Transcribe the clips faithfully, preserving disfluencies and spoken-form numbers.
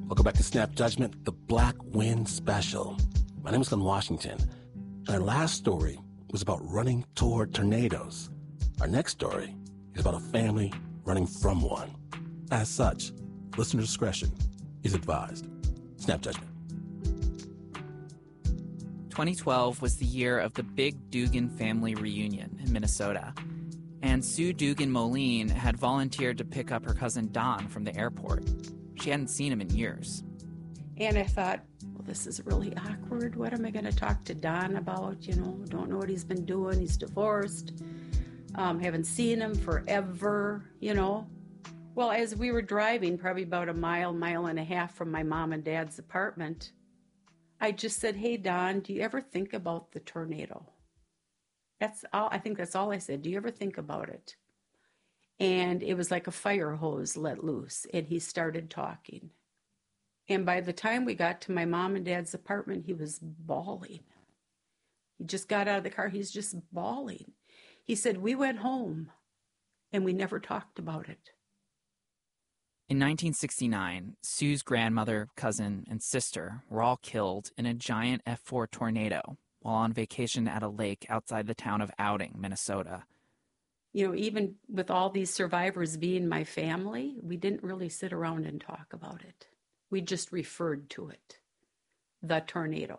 Welcome back to Snap Judgment, the Black Wind Special. My name is Glenn Washington. And our last story was about running toward tornadoes. Our next story is about a family running from one. As such, listener discretion is advised. Snap Judgment. twenty twelve was the year of the Big Dugan family reunion in Minnesota. And Sue Dugan Moline had volunteered to pick up her cousin Don from the airport. She hadn't seen him in years. And I thought, well, this is really awkward. What am I going to talk to Don about? You know, don't know what he's been doing. He's divorced. Um, haven't seen him forever, you know. Well, as we were driving, probably about a mile, mile and a half from my mom and dad's apartment, I just said, hey, Don, do you ever think about the tornado? That's all. I think that's all I said. Do you ever think about it? And it was like a fire hose let loose, and he started talking. And by the time we got to my mom and dad's apartment, he was bawling. He just got out of the car. He's just bawling. He said, we went home, and we never talked about it. In nineteen sixty-nine, Sue's grandmother, cousin, and sister were all killed in a giant F four tornado while on vacation at a lake outside the town of Outing, Minnesota. You know, even with all these survivors being my family, we didn't really sit around and talk about it. We just referred to it, the tornado.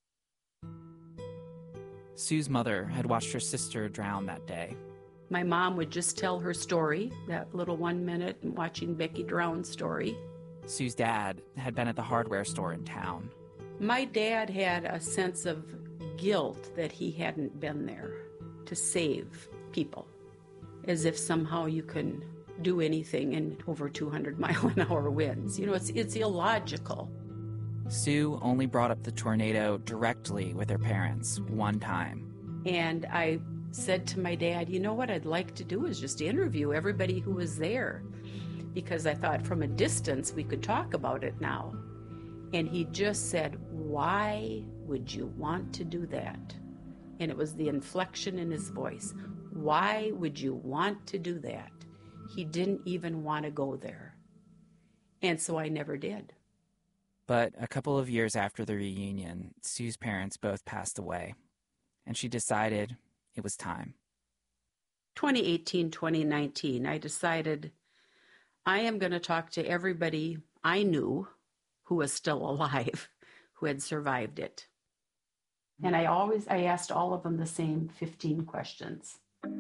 Sue's mother had watched her sister drown that day. My mom would just tell her story, that little one minute watching Becky drown story. Sue's dad had been at the hardware store in town. My dad had a sense of guilt that he hadn't been there to save people, as if somehow you can do anything in over two hundred mile an hour winds. You know, it's it's illogical. Sue only brought up the tornado directly with her parents one time. And I said to my dad, you know what I'd like to do is just interview everybody who was there, because I thought from a distance we could talk about it now. And he just said, why would you want to do that? And it was the inflection in his voice. Why would you want to do that? He didn't even want to go there. And so I never did. But a couple of years after the reunion, Sue's parents both passed away, and she decided it was time. twenty eighteen, twenty nineteen, I decided I am going to talk to everybody I knew who was still alive, who had survived it. And I always, I asked all of them the same fifteen questions.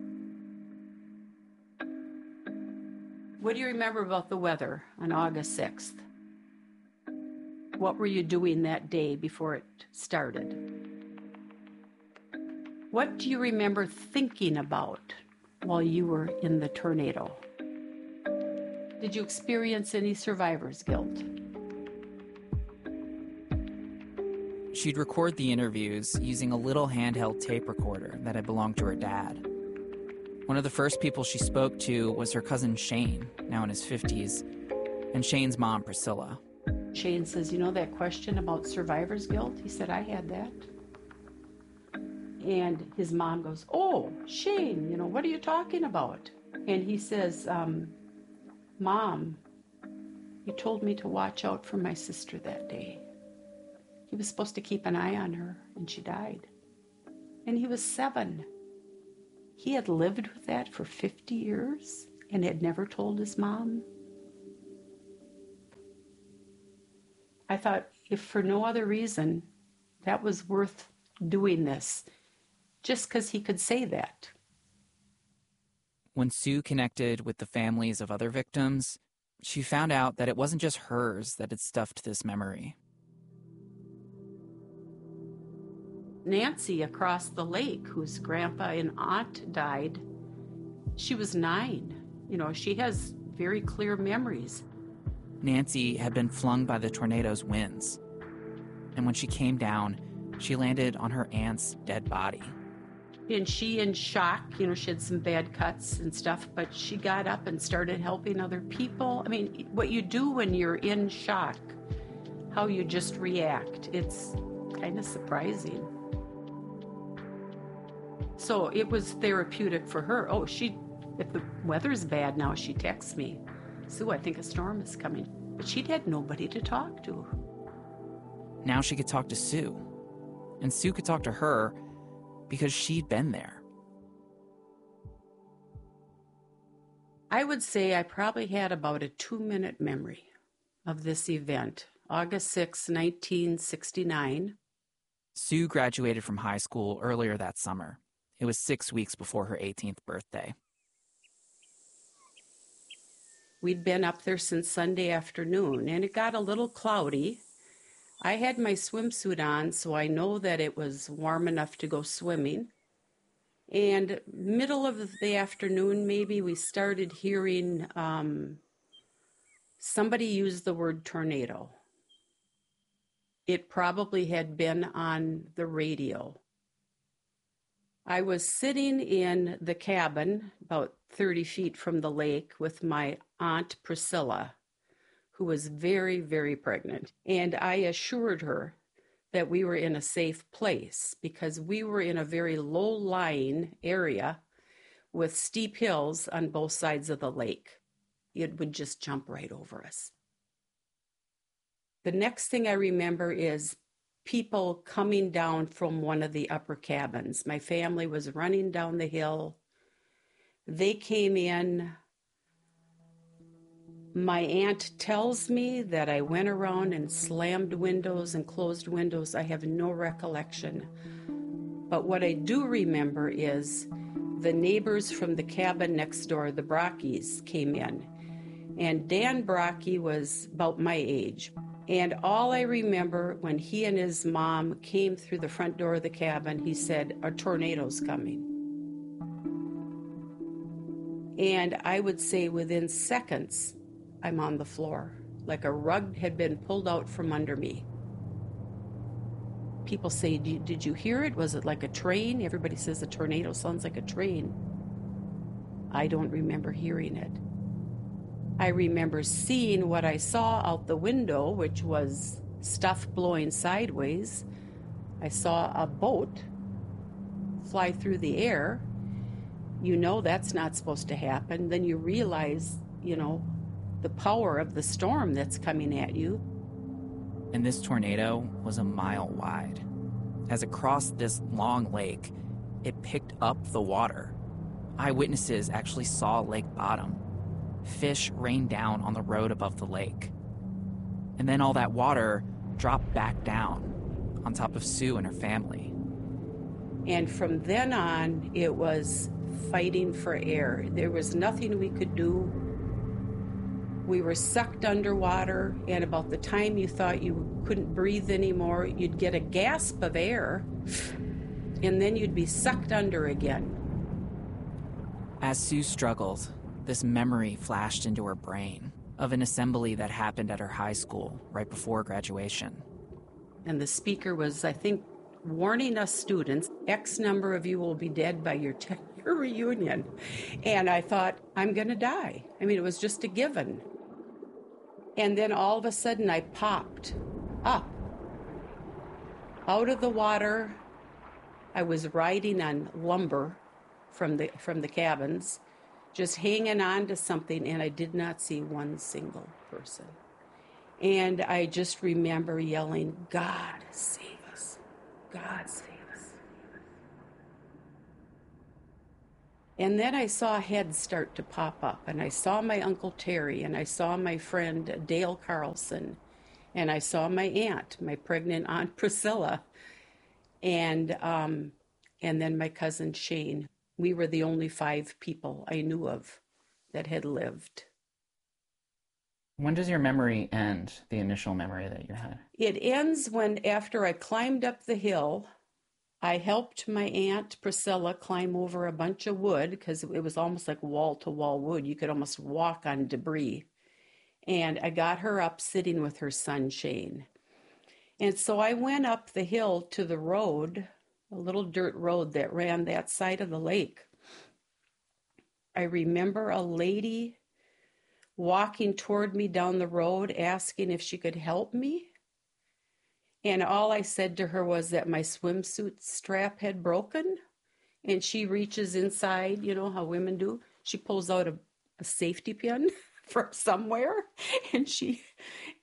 What do you remember about the weather on August sixth? What were you doing that day before it started? What do you remember thinking about while you were in the tornado? Did you experience any survivor's guilt? She'd record the interviews using a little handheld tape recorder that had belonged to her dad. One of the first people she spoke to was her cousin Shane, now in his fifties, and Shane's mom, Priscilla. Shane says, you know that question about survivor's guilt? He said, I had that. And his mom goes, oh, Shane, you know, what are you talking about? And he says, um, Mom, you told me to watch out for my sister that day. He was supposed to keep an eye on her, and she died. And he was seven. He had lived with that for fifty years and had never told his mom. I thought, if for no other reason, that was worth doing this, just because he could say that. When Sue connected with the families of other victims, she found out that it wasn't just hers that had stuffed this memory. Nancy across the lake, whose grandpa and aunt died, she was nine. You know, she has very clear memories. Nancy had been flung by the tornado's winds. And when she came down, she landed on her aunt's dead body. And she, in shock, you know, she had some bad cuts and stuff, but she got up and started helping other people. I mean, what you do when you're in shock, how you just react, it's kind of surprising. So it was therapeutic for her. Oh, she, if the weather's bad now, she texts me, Sue, I think a storm is coming. but she'd had nobody to talk to. Now she could talk to Sue, and Sue could talk to her because she'd been there. I would say I probably had about a two-minute memory of this event, August sixth, nineteen sixty-nine. Sue graduated from high school earlier that summer. It was six weeks before her eighteenth birthday. We'd been up there since Sunday afternoon, and it got a little cloudy. I had my swimsuit on, so I know that it was warm enough to go swimming. And middle of the afternoon, maybe, we started hearing um, somebody use the word tornado. It probably had been on the radio. I was sitting in the cabin about thirty feet from the lake with my Aunt Priscilla, who was very, very pregnant. And I assured her that we were in a safe place because we were in a very low-lying area with steep hills on both sides of the lake. It would just jump right over us. The next thing I remember is people coming down from one of the upper cabins. My family was running down the hill. They came in. My aunt tells me that I went around and slammed windows and closed windows. I have no recollection. But what I do remember is the neighbors from the cabin next door, the Brockies, came in. And Dan Brocky was about my age. And all I remember when he and his mom came through the front door of the cabin, he said, "A tornado's coming." And I would say within seconds, I'm on the floor, like a rug had been pulled out from under me. People say, did you hear it? Was it like a train? Everybody says a tornado sounds like a train. I don't remember hearing it. I remember seeing what I saw out the window, which was stuff blowing sideways. I saw a boat fly through the air. You know that's not supposed to happen. Then you realize, you know, the power of the storm that's coming at you. And this tornado was a mile wide. As it crossed this long lake, it picked up the water. Eyewitnesses actually saw lake bottom. Fish rained down on the road above the lake. And then all that water dropped back down on top of Sue and her family. And from then on, it was fighting for air. There was nothing we could do. We were sucked underwater, and about the time you thought you couldn't breathe anymore, you'd get a gasp of air, and then you'd be sucked under again. As Sue struggled, this memory flashed into her brain of an assembly that happened at her high school right before graduation. And the speaker was, I think, warning us students, X number of you will be dead by your ten-year reunion. And I thought, I'm going to die. I mean, it was just a given. And then all of a sudden I popped up out of the water. I was riding on lumber from the from the cabins, just hanging on to something, and I did not see one single person. And I just remember yelling, "God save us, God save us." And then I saw heads start to pop up, and I saw my Uncle Terry, and I saw my friend Dale Carlson, and I saw my aunt, my pregnant Aunt Priscilla, and um, and then my cousin Shane. We were the only five people I knew of that had lived. When does your memory end, the initial memory that you had? It ends when, after I climbed up the hill, I helped my Aunt Priscilla climb over a bunch of wood, because it was almost like wall-to-wall wood. You could almost walk on debris. And I got her up sitting with her son, Shane. And so I went up the hill to the road, a little dirt road that ran that side of the lake. I remember a lady walking toward me down the road, asking if she could help me. And all I said to her was that my swimsuit strap had broken. And she reaches inside, you know how women do. She pulls out a, a safety pin from somewhere, and she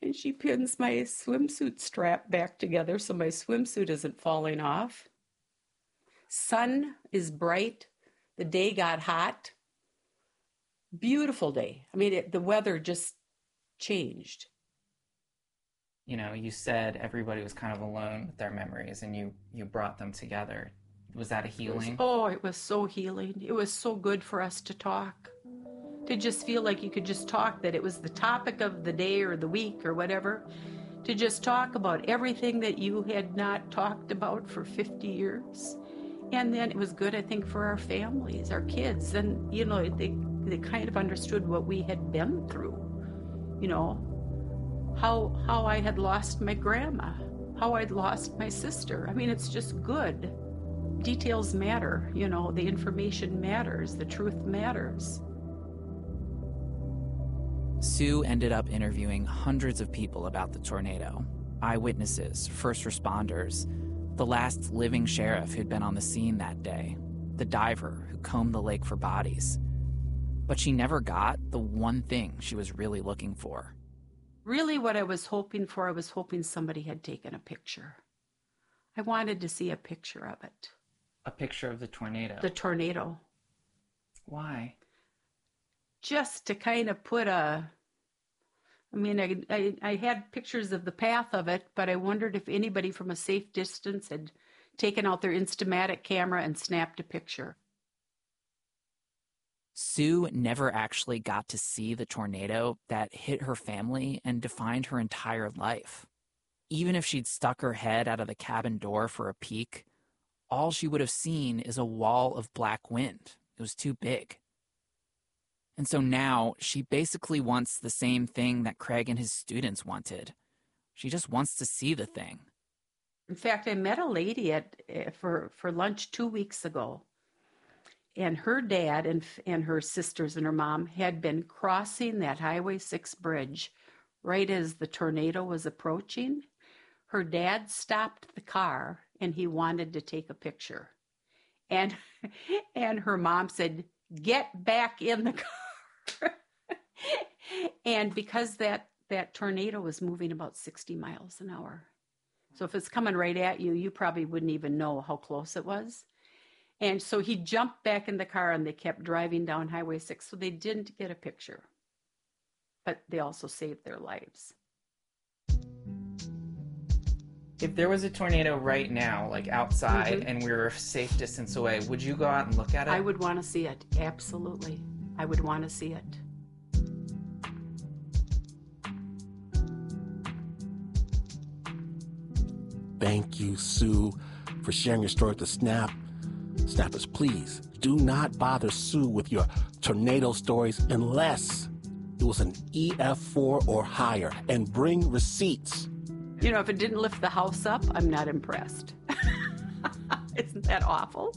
And she pins my swimsuit strap back together so my swimsuit isn't falling off. Sun is bright. The day got hot. Beautiful day. I mean, it, the weather just changed. You know, you said everybody was kind of alone with their memories and you, you brought them together. Was that a healing? It was, oh, it was so healing. It was so good for us to talk. To just feel like you could just talk, that it was the topic of the day or the week or whatever. To just talk about everything that you had not talked about for fifty years. And then it was good, I think, for our families, our kids. And, you know, they, they kind of understood what we had been through. You know, how, how I had lost my grandma, how I'd lost my sister. I mean, it's just good. Details matter, you know, the information matters, the truth matters. Sue ended up interviewing hundreds of people about the tornado, eyewitnesses, first responders, the last living sheriff who'd been on the scene that day, the diver who combed the lake for bodies. But she never got the one thing she was really looking for. Really what I was hoping for, I was hoping somebody had taken a picture. I wanted to see a picture of it. A picture of the tornado? The tornado. Why? Just to kind of put a, I mean, I, I, I had pictures of the path of it, but I wondered if anybody from a safe distance had taken out their Instamatic camera and snapped a picture. Sue never actually got to see the tornado that hit her family and defined her entire life. Even if she'd stuck her head out of the cabin door for a peek, all she would have seen is a wall of black wind. It was too big. And so now she basically wants the same thing that Craig and his students wanted. She just wants to see the thing. In fact, I met a lady at for, for lunch two weeks ago. And her dad and, and her sisters and her mom had been crossing that Highway six bridge right as the tornado was approaching. Her dad stopped the car and he wanted to take a picture. And, and her mom said, "Get back in the car." And because that, that tornado was moving about sixty miles an hour. So if it's coming right at you, you probably wouldn't even know how close it was. And so he jumped back in the car and they kept driving down Highway six. So they didn't get a picture, but they also saved their lives. If there was a tornado right now, like outside, mm-hmm. and we were a safe distance away, would you go out and look at it? I would want to see it. Absolutely. I would want to see it. Thank you, Sue, for sharing your story to Snap. Snappers, please do not bother Sue with your tornado stories unless it was an E F four or higher, and bring receipts. You know, if it didn't lift the house up, I'm not impressed. Isn't that awful?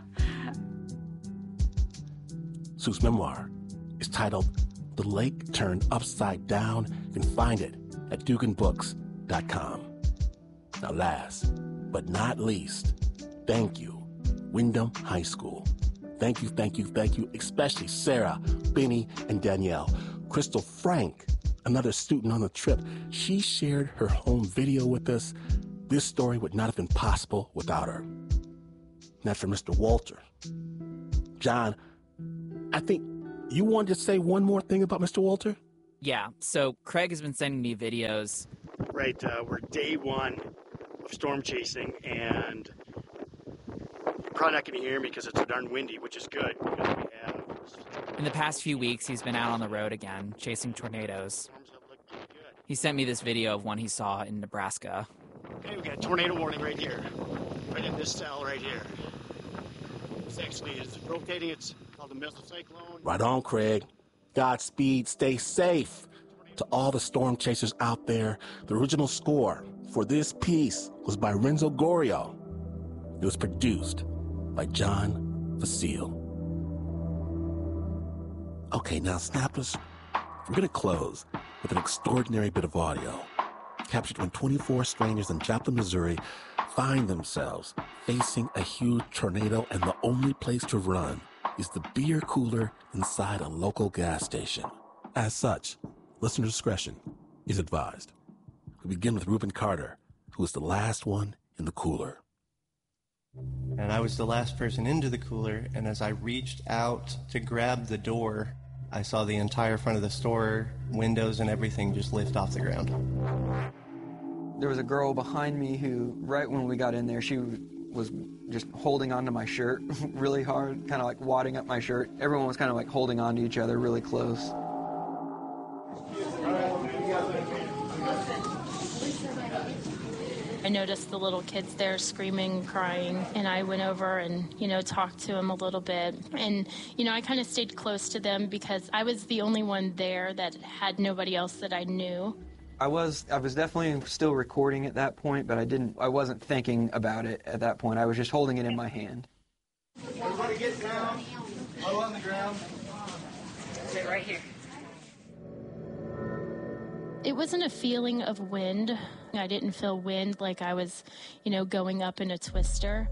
Sue's memoir is titled The Lake Turned Upside Down. You can find it at dugan books dot com. Now, last but not least, thank you, Windham High School. Thank you, thank you, thank you, especially Sarah, Benny, and Danielle. Crystal Frank, another student on the trip, she shared her home video with us. This story would not have been possible without her. And that's for Mister Walter. John, I think you wanted to say one more thing about Mister Walter? Yeah, so Craig has been sending me videos. Right, uh, we're day one of storm chasing, and you're probably not going to hear me because it's so darn windy, which is good, because we have... In the past few weeks, he's been out on the road again, chasing tornadoes. Storms have looked pretty good. He sent me this video of one he saw in Nebraska. Okay, we got a tornado warning right here, right in this cell right here. This actually is rotating. It's called a mesocyclone. Right on, Craig. Godspeed. Stay safe. To all the storm chasers out there, the original score for this piece was by Renzo Gorrio. It was produced by John Vasile. Okay, now, Snappers, we're going to close with an extraordinary bit of audio captured when twenty-four strangers in Joplin, Missouri find themselves facing a huge tornado, and the only place to run is the beer cooler inside a local gas station. As such, listener discretion is advised. We begin with Reuben Carter, who was the last one in the cooler. And I was the last person into the cooler, and as I reached out to grab the door, I saw the entire front of the store, windows and everything just lift off the ground. There was a girl behind me who, right when we got in there, she was just holding onto my shirt really hard, kind of like wadding up my shirt. Everyone was kind of like holding on to each other really close. I noticed the little kids there screaming, crying, and I went over and, you know, talked to them a little bit. And, you know, I kind of stayed close to them because I was the only one there that had nobody else that I knew. I was I was definitely still recording at that point, but I didn't I wasn't thinking about it at that point. I was just holding it in my hand. Everybody get down, low on the ground. Sit right here. It wasn't a feeling of wind. I didn't feel wind like I was, you know, going up in a twister.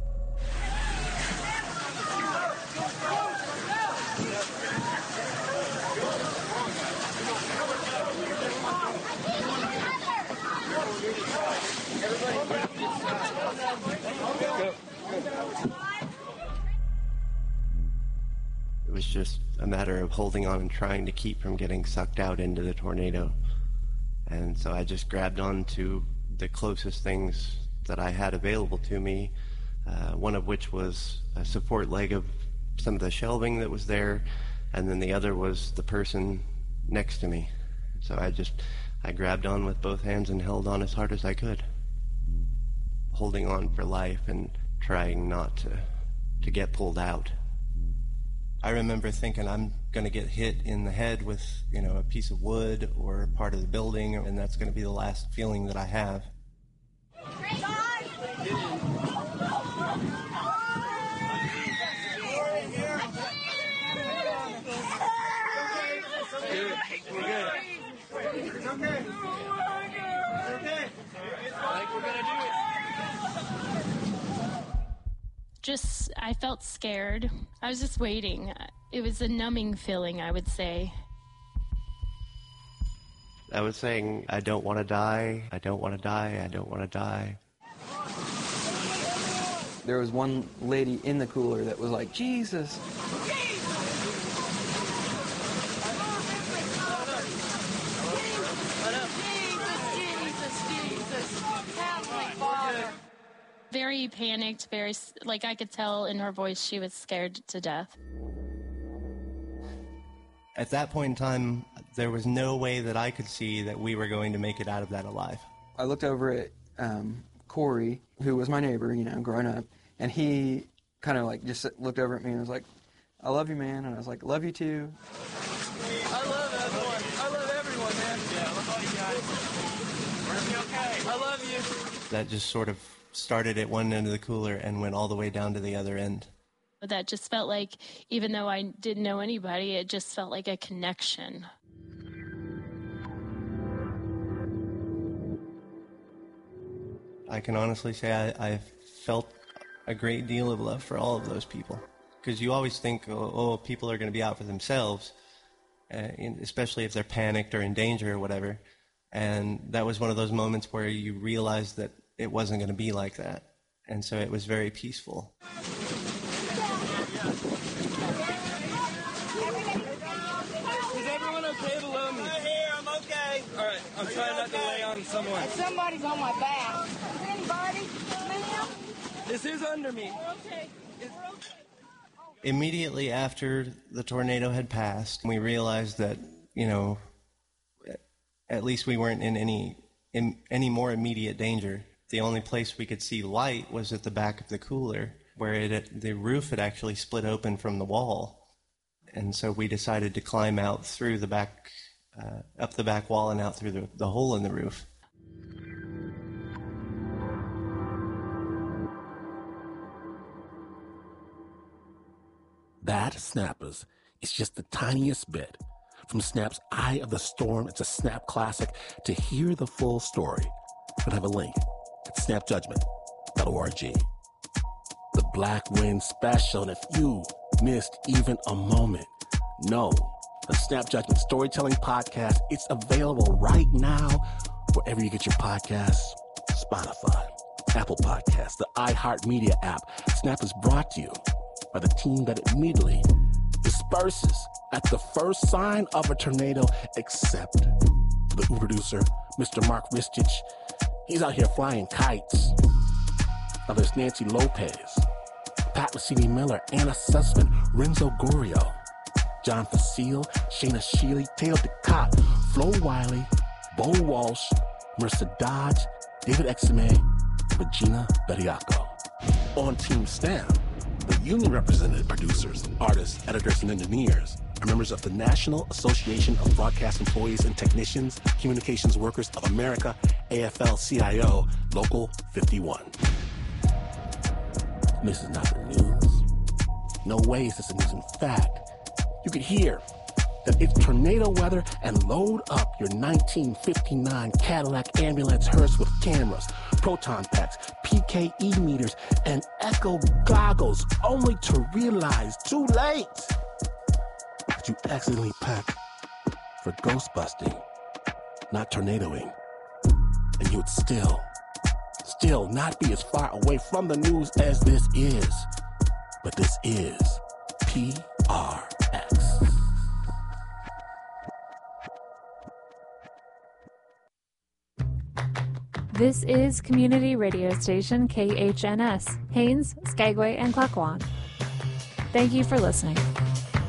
It was just a matter of holding on and trying to keep from getting sucked out into the tornado. And so I just grabbed on to the closest things that I had available to me, uh, one of which was a support leg of some of the shelving that was there, and then the other was the person next to me. So I just, I grabbed on with both hands and held on as hard as I could, holding on for life and trying not to, to get pulled out. I remember thinking I'm going to get hit in the head with, you know, a piece of wood or part of the building, and that's going to be the last feeling that I have. We're good. It's okay. It's okay. I think we're going to do it. Just, I felt scared. I was just waiting. It was a numbing feeling, I would say. I was saying, I don't want to die, I don't want to die, I don't want to die. There was one lady in the cooler that was like, Jesus! Very panicked, very, like I could tell in her voice she was scared to death. At that point in time, there was no way that I could see that we were going to make it out of that alive. I looked over at um, Corey, who was my neighbor, you know, growing up, and he kind of like just looked over at me and was like, I love you, man. And I was like, love you too. I love everyone. I love everyone, man. Yeah, I love all you guys. We're going to be okay. I love you. That just sort of started at one end of the cooler and went all the way down to the other end. That just felt like, even though I didn't know anybody, it just felt like a connection. I can honestly say I, I felt a great deal of love for all of those people. Because you always think, oh, oh, people are going to be out for themselves, uh, especially if they're panicked or in danger or whatever. And that was one of those moments where you realize that it wasn't going to be like that. And so it was very peaceful. Is everyone okay below me? I'm here, I'm okay. All right, I'm trying not to lay on someone. Somebody's on my back. Is anybody? Ma'am? This is under me. We're okay. We're okay. Immediately after the tornado had passed, we realized that, you know, at least we weren't in any in any more immediate danger. The only place we could see light was at the back of the cooler, where it, the roof had actually split open from the wall. And so we decided to climb out through the back, uh, up the back wall and out through the, the hole in the roof. That, Snappers, is just the tiniest bit. From Snap's Eye of the Storm, it's a Snap classic. To hear the full story, we'll have a link at snap judgment dot org. The Black Wind Special, and if you missed even a moment, know the Snap Judgment Storytelling Podcast. It's available right now wherever you get your podcasts. Spotify, Apple Podcasts, the iHeartMedia app. Snap is brought to you by the team that immediately disperses at the first sign of a tornado, except for the producer, Mister Mark Ristich. He's out here flying kites. Now there's Nancy Lopez, Pat Mesiti-Miller, Anna Sussman, Renzo Gorio, John Facile, Shayna Shealy, Taylor DeCott, Flo Wiley, Bo Walsh, Marissa Dodge, David Exime, Regina Bediaco. On Team Snap, the union-represented producers, artists, editors, and engineers are members of the National Association of Broadcast Employees and Technicians, Communications Workers of America, A F L C I O, Local fifty-one. This is not the news. No way is this a news. In fact, you could hear that it's tornado weather and load up your nineteen fifty-nine Cadillac ambulance hearse with cameras, proton packs, P K E meters, and echo goggles, only to realize too late that you accidentally packed for ghost busting, not tornadoing. And you would still, still not be as far away from the news as this is. But this is P R X. This is community radio station K H N S, Haines, Skagway, and Klukwan. Thank you for listening.